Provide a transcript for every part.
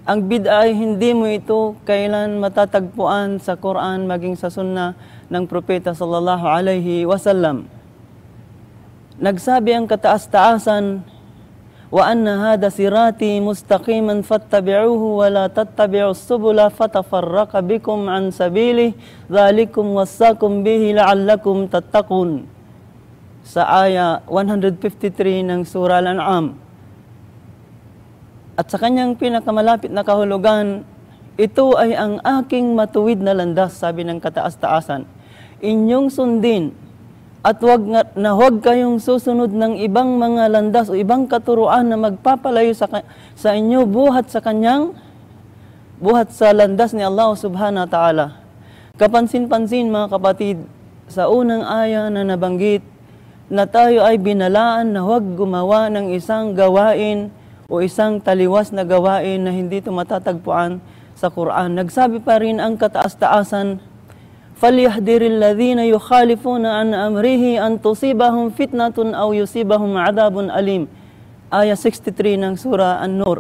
Ang bid'a ay hindi mo ito kailan matatagpuan sa Quran maging sa sunnah ng Propeta sallallahu alaihi wasallam. Nagsabi ang kataas-taasan, wa anna hada sirati mustaqiman fattabi'uhu wa la tattabi'us subula fatafarraqa bikum an sabili dhalikum wassakum bihi la'allakum tattaqun. Sa aya 153 ng Surah Al-An'am. At sa kanyang pinakamalapit na kahulugan, ito ay ang aking matuwid na landas, sabi ng kataas-taasan. Inyong sundin at huwag kayong susunod ng ibang mga landas o ibang katuruan na magpapalayo sa inyo buhat sa landas ni Allah subhanahu wa ta'ala. Kapansin-pansin mga kapatid, sa unang aya na nabanggit na tayo ay binalaan na huwag gumawa ng isang gawain o isang taliwas na gawain na hindi ito matatagpuan sa Quran. Nagsabi pa rin ang kataas-taasan, فَلْيَحْذِرِ الَّذِينَ يُخَالِفُونَ عَنْ أَمْرِهِ أَنْ تُصِيبَهُمْ فِتْنَةٌ أَوْ يُصِيبَهُمْ عَذَابٌ أَلِيمٌ. Aya 63 ng Surah An-Nur.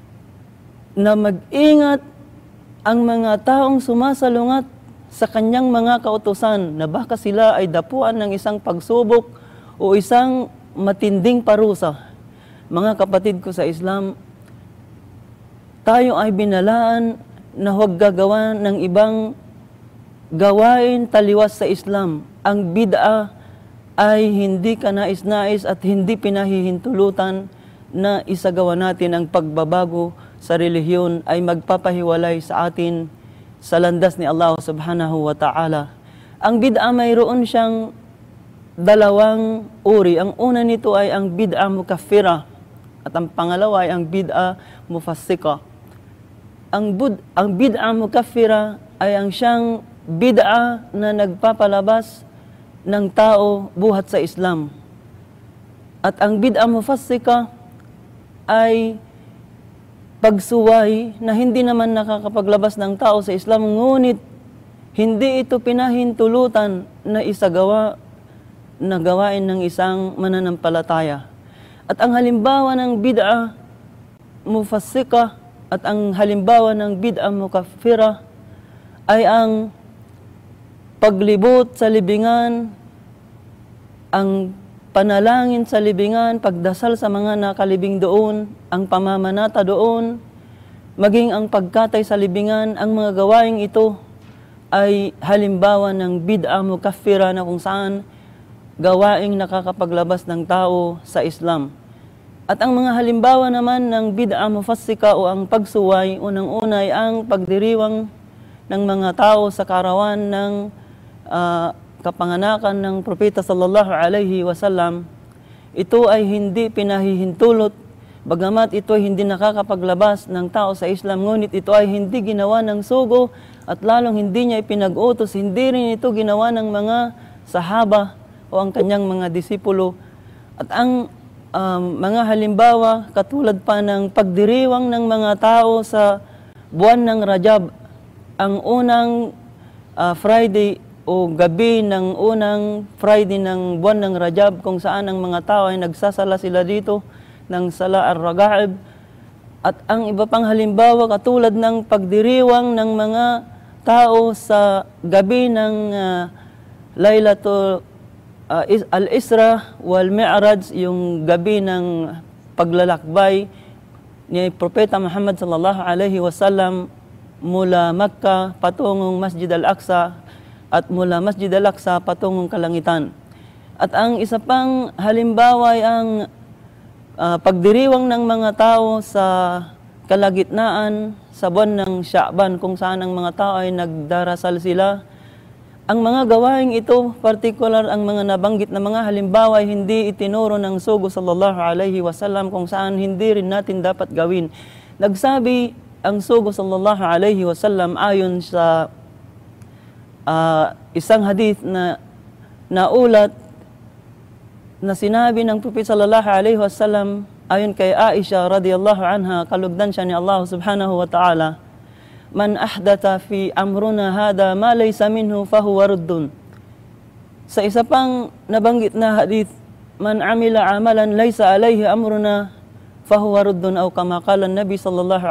Na mag-ingat ang mga taong sumasalungat sa kanyang mga kautusan na baka sila ay dapuan ng isang pagsubok o isang matinding parusa. Mga kapatid ko sa Islam, tayo ay binalaan na huwag gagawa ng ibang gawain taliwas sa Islam. Ang bid'a ay hindi kanais-nais at hindi pinahihintulutan na isagawa natin ang pagbabago sa relihiyon ay magpapahiwalay sa atin sa landas ni Allah subhanahu wa ta'ala. Ang bid'a mayroon siyang dalawang uri. Ang una nito ay ang bid'a mukaffira at ang pangalawa ay ang bid'a mufassika. Ang bid'a mukaffira ay ang siyang bid'a na nagpapalabas ng tao buhat sa Islam. At ang bid'a mufassika ay pagsuway na hindi naman nakakapaglabas ng tao sa Islam, ngunit hindi ito pinahintulutan na isagawa na gawain ng isang mananampalataya. At ang halimbawa ng bid'a mufassika at ang halimbawa ng bid'a mukaffira ay ang paglibot sa libingan, ang panalangin sa libingan, pagdasal sa mga nakalibing doon, ang pamamanata doon, maging ang pagkatay sa libingan. Ang mga gawaing ito ay halimbawa ng bid'a mukaffira na kung saan gawaing nakakapaglabas ng tao sa Islam. At ang mga halimbawa naman ng bid'a mufassika o ang pagsuway, unang-una ay ang pagdiriwang ng mga tao sa karawan ng kapanganakan ng Propeta sallallahu alaihi wasallam. Ito ay hindi pinahihintulot, bagamat ito ay hindi nakakapaglabas ng tao sa Islam, ngunit ito ay hindi ginawa ng sugo at lalong hindi niya ipinag-utos, hindi rin ito ginawa ng mga sahaba o ang kanyang mga disipulo. At ang mga halimbawa, katulad pa ng pagdiriwang ng mga tao sa buwan ng Rajab, ang unang Friday o gabi ng unang Friday ng buwan ng Rajab, kung saan ang mga tao ay nagsasala sila dito ng Sala ar-Raga'ib. At ang iba pang halimbawa, katulad ng pagdiriwang ng mga tao sa gabi ng Laylatul Al-Isra wal Mi'raj, yung gabi ng paglalakbay ni Propeta Muhammad sallallahu alaihi wasallam mula Makkah patungong Masjid Al-Aqsa at mula Masjid Al-Aqsa patungong kalangitan. At ang isa pang halimbawa ay ang pagdiriwang ng mga tao sa kalagitnaan sa buwan ng Sha'ban, kung saan ang mga tao ay nagdarasal sila. Ang mga gawaing ito, particular ang mga nabanggit na mga halimbawa, ay hindi itinuro ng sugo sallallahu alaihi wasallam, kung saan hindi rin natin dapat gawin. Nagsabi ang sugo sallallahu alaihi wasallam ayon sa isang hadith na naulat na sinabi ng Propeta sallallahu alaihi wasallam ayon kay Aisha radhiyallahu anha, kalugdan siya ni Allah subhanahu wa ta'ala, man ahdatha fi amruna hada ma laysa minhu fahuwa ruddun. Sa isa pang nabanggit na hadith, man amila amalan laysa alayhi amruna fahuwa ruddun, o kama qala an-nabi sallallahu